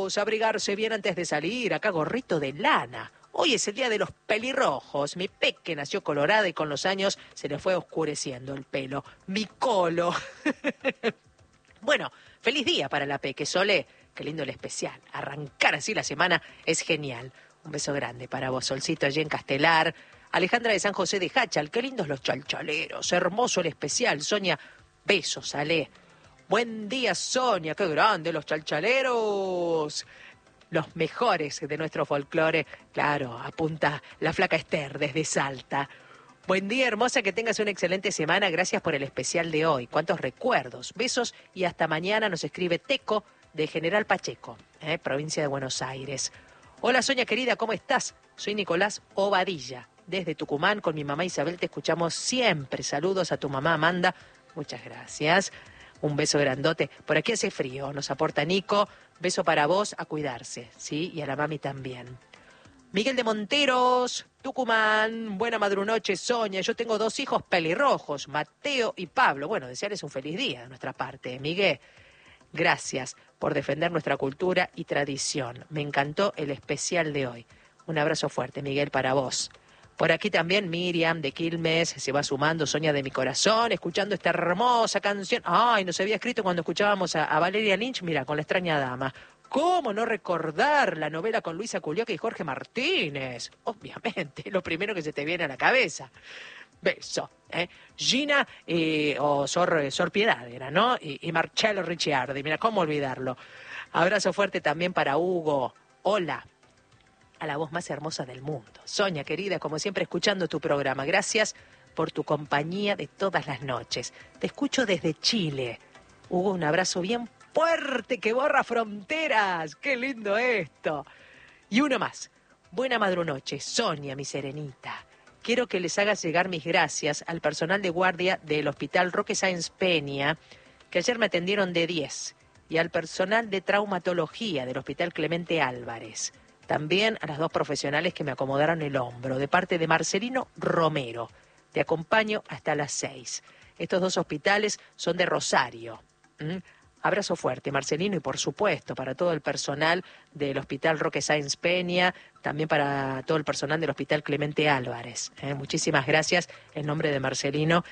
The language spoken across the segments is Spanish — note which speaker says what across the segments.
Speaker 1: chicos, abrigarse bien antes de salir. Acá gorrito de lana. Hoy es el día de los pelirrojos. Mi peque nació colorada y con los años se le fue oscureciendo el pelo. Mi colo. Bueno, feliz día para la peque, Sole. Qué lindo el especial. Arrancar así la semana es genial. Un beso grande para vos, Solcito, allí en Castelar. Alejandra de San José de Hachal. Qué lindos los chalchaleros. Hermoso el especial. Sonia, besos, Ale. Buen día, Sonia. Qué grande los chalchaleros. Los mejores de nuestro folclore. Claro, apunta la flaca Esther desde Salta. Buen día, hermosa, que tengas una excelente semana. Gracias por el especial de hoy. Cuántos recuerdos. Besos y hasta mañana. Nos escribe Teco de General Pacheco, provincia de Buenos Aires. Hola, Sonia querida, ¿cómo estás? Soy Nicolás Obadilla. Desde Tucumán, con mi mamá Isabel, te escuchamos siempre. Saludos a tu mamá Amanda. Muchas gracias. Un beso grandote. Por aquí hace frío, nos aporta Nico. Beso para vos, a cuidarse, ¿sí? Y a la mami también. Miguel de Monteros, Tucumán. Buena madrunoche, Sonia. Yo tengo 2 hijos pelirrojos, Mateo y Pablo. Bueno, desearles un feliz día de nuestra parte, Miguel. Gracias por defender nuestra cultura y tradición. Me encantó el especial de hoy. Un abrazo fuerte, Miguel, para vos. Por aquí también Miriam de Quilmes se va sumando, Sonia de mi corazón, escuchando esta hermosa canción. Ay, nos había escrito cuando escuchábamos a Valeria Lynch, mira, con La extraña dama. ¿Cómo no recordar la novela con Luisa Culioca y Jorge Martínez? Obviamente, lo primero que se te viene a la cabeza. Beso. Gina o Sor Piedad era, ¿no? Y Marcello Ricciardi, mira, ¿cómo olvidarlo? Abrazo fuerte también para Hugo. Hola. A la voz más hermosa del mundo. Sonia, querida, como siempre, escuchando tu programa. Gracias por tu compañía de todas las noches. Te escucho desde Chile. Hugo, un abrazo bien fuerte que borra fronteras. ¡Qué lindo esto! Y uno más. Buena madrunoche, Sonia, mi serenita. Quiero que les hagas llegar mis gracias al personal de guardia del Hospital Roque Sáenz Peña, que ayer me atendieron de 10, y al personal de traumatología del Hospital Clemente Álvarez. También a las 2 profesionales que me acomodaron el hombro, de parte de Marcelino Romero. Te acompaño hasta las 6. Estos 2 hospitales son de Rosario. Abrazo fuerte, Marcelino, y por supuesto para todo el personal del Hospital Roque Sáenz Peña, también para todo el personal del Hospital Clemente Álvarez. Muchísimas gracias en nombre de Marcelino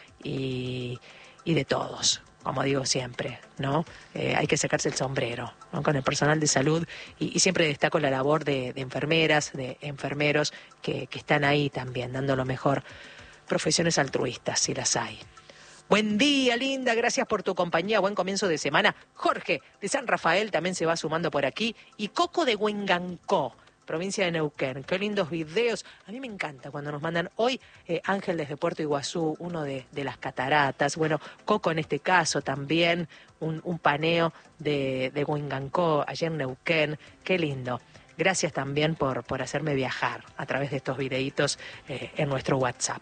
Speaker 1: y de todos. Como digo siempre, ¿no? Hay que sacarse el sombrero, ¿no? Con el personal de salud y siempre destaco la labor de enfermeras, de enfermeros que están ahí también, dando lo mejor. Profesiones altruistas, si las hay. Buen día, linda, gracias por tu compañía, buen comienzo de semana. Jorge de San Rafael también se va sumando por aquí. Y Coco de Huengancó, provincia de Neuquén. Qué lindos videos. A mí me encanta cuando nos mandan hoy Ángel desde Puerto Iguazú, uno de las cataratas. Bueno, Coco en este caso también, un paneo de Huengancó, allá en Neuquén. Qué lindo. Gracias también por hacerme viajar a través de estos videitos en nuestro WhatsApp.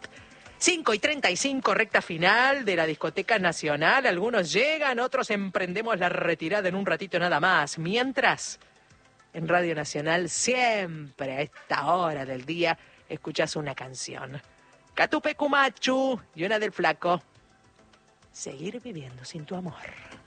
Speaker 1: 5:35, recta final de la discoteca nacional. Algunos llegan, otros emprendemos la retirada en un ratito nada más. Mientras, en Radio Nacional, siempre a esta hora del día, escuchás una canción. Catupe Cumachu y una del Flaco. Seguir viviendo sin tu amor.